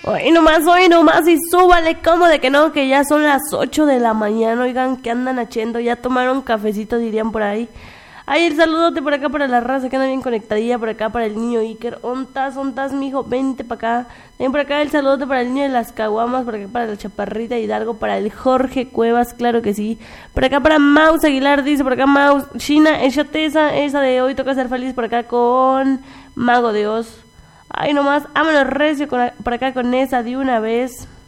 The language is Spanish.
Hoy nomás, y súbale, como de que no, que ya son las 8 de la mañana, oigan, ¿qué andan haciendo? Ya tomaron cafecito, dirían por ahí. Ay, el saludote por acá para la raza que anda bien conectadilla, por acá para el niño Iker. Ontas, mijo, vente para acá. También por acá el saludote para el niño de las caguamas, por acá para la chaparrita Hidalgo, para el Jorge Cuevas, claro que sí. Por acá para Maus Aguilar, dice por acá Maus. China, échate esa de hoy toca ser feliz por acá con Mago de Oz. Ay, nomás, vámonos recio por acá con esa de una vez.